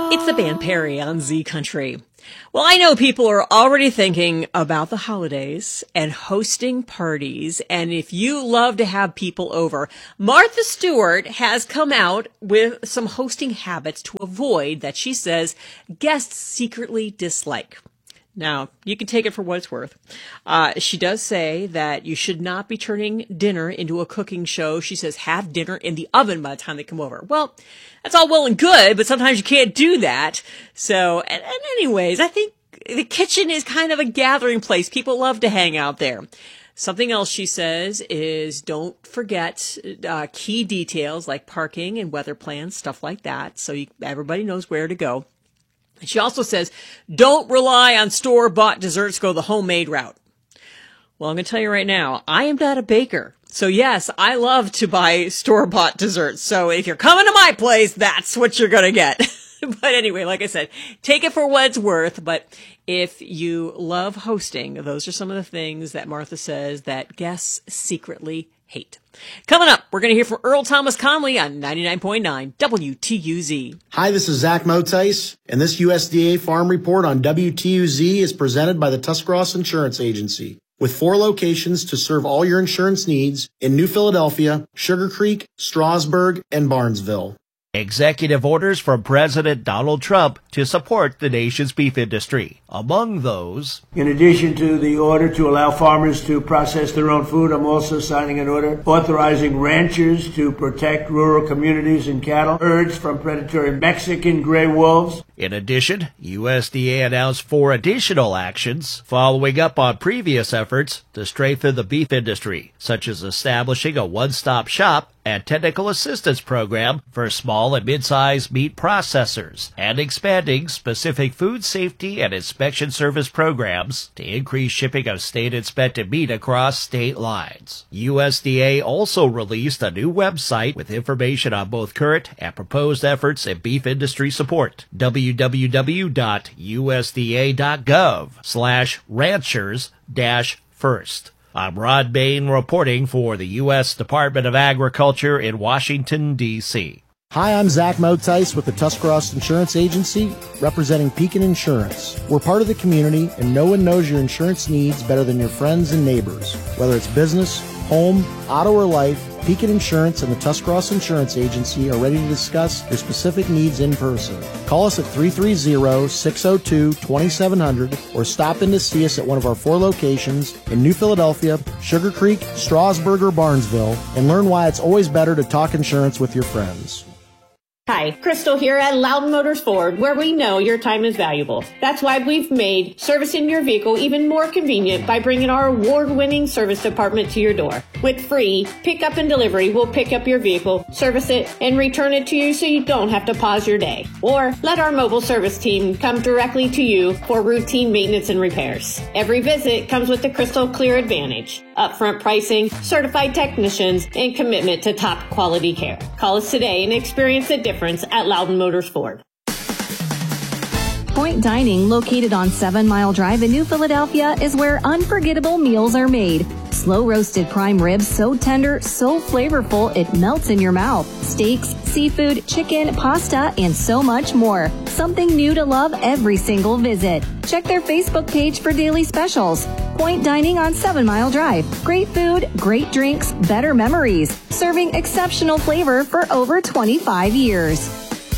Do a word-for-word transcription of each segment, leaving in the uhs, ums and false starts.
It's the band Perry on Z Country. Well, I know people are already thinking about the holidays and hosting parties. And if you love to have people over, Martha Stewart has come out with some hosting habits to avoid that she says guests secretly dislike. Now, you can take it for what it's worth. Uh, she does say that you should not be turning dinner into a cooking show. She says have dinner in the oven by the time they come over. Well, that's all well and good, but sometimes you can't do that. So, and, and anyways, I think the kitchen is kind of a gathering place. People love to hang out there. Something else she says is don't forget uh, key details like parking and weather plans, stuff like that, so you, everybody knows where to go. She also says, don't rely on store-bought desserts, go the homemade route. Well, I'm going to tell you right now, I am not a baker. So yes, I love to buy store-bought desserts. So if you're coming to my place, that's what you're going to get. But anyway, like I said, take it for what it's worth. But if you love hosting, those are some of the things that Martha says that guests secretly hate. Coming up, we're going to hear from Earl Thomas Conley on ninety-nine point nine W T U Z. Hi, this is Zach Motice, and this U S D A Farm Report on W T U Z is presented by the Tuscarawas Insurance Agency. With four locations to serve all your insurance needs in New Philadelphia, Sugar Creek, Strasburg, and Barnesville. Executive orders from President Donald Trump to support the nation's beef industry. Among those, in addition to the order to allow farmers to process their own food, I'm also signing an order authorizing ranchers to protect rural communities and cattle herds from predatory Mexican gray wolves. In addition, U S D A announced four additional actions following up on previous efforts to strengthen the beef industry, such as establishing a one-stop shop and technical assistance program for small and mid-sized meat processors, and expanding specific food safety and inspection service programs to increase shipping of state-inspected meat across state lines. U S D A also released a new website with information on both current and proposed efforts in beef industry support. w w w dot u s d a dot gov slash ranchers dash first. I'm Rod Bain reporting for the U S Department of Agriculture in Washington, D C Hi, I'm Zach Motice with the Tuscarawas Insurance Agency, representing Pekin Insurance. We're part of the community, and no one knows your insurance needs better than your friends and neighbors. Whether it's business, home, auto, or life, Pekin Insurance and the Tuscarawas Insurance Agency are ready to discuss your specific needs in person. Call us at three three zero, six zero two, two seven zero zero or stop in to see us at one of our four locations in New Philadelphia, Sugar Creek, Strasburg, or Barnesville, and learn why it's always better to talk insurance with your friends. Hi, Crystal here at Loudon Motors Ford, where we know your time is valuable. That's why we've made servicing your vehicle even more convenient by bringing our award-winning service department to your door. With free pickup and delivery, we'll pick up your vehicle, service it, and return it to you so you don't have to pause your day. Or let our mobile service team come directly to you for routine maintenance and repairs. Every visit comes with the Crystal Clear Advantage, upfront pricing, certified technicians, and commitment to top quality care. Call us today and experience the difference at Loudon Motors Ford. Point Dining, located on Seven Mile Drive in New Philadelphia, is where unforgettable meals are made. Slow-roasted prime ribs, so tender, so flavorful, it melts in your mouth. Steaks, seafood, chicken, pasta, and so much more. Something new to love every single visit. Check their Facebook page for daily specials. Point Dining on Seven Mile Drive. Great food, great drinks, better memories. Serving exceptional flavor for over twenty-five years.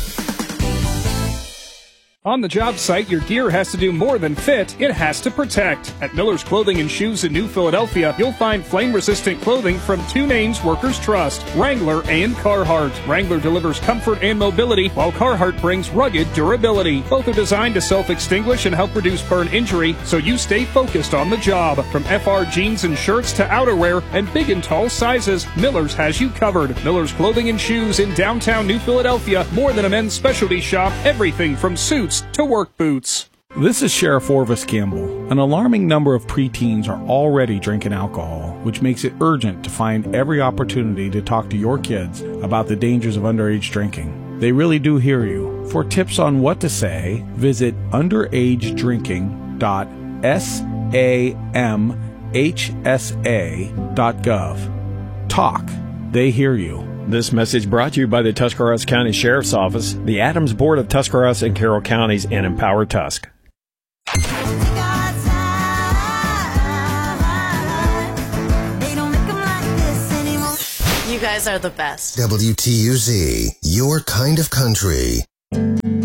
On the job site, your gear has to do more than fit, it has to protect. At Miller's Clothing and Shoes in New Philadelphia, you'll find flame-resistant clothing from two names workers trust, Wrangler and Carhartt. Wrangler delivers comfort and mobility, while Carhartt brings rugged durability. Both are designed to self-extinguish and help reduce burn injury, so you stay focused on the job. From F R jeans and shirts to outerwear and big and tall sizes, Miller's has you covered. Miller's Clothing and Shoes in downtown New Philadelphia, more than a men's specialty shop, everything from suits to work boots. This is Sheriff Orvis Campbell. An alarming number of preteens are already drinking alcohol, which makes it urgent to find every opportunity to talk to your kids about the dangers of underage drinking. They really do hear you. For tips on what to say, visit underage drinking dot samhsa dot gov. Talk. They hear you. This message brought to you by the Tuscarawas County Sheriff's Office, the Adams Board of Tuscarawas and Carroll Counties, and Empower Tusk. You guys are the best. W T U Z, your kind of country.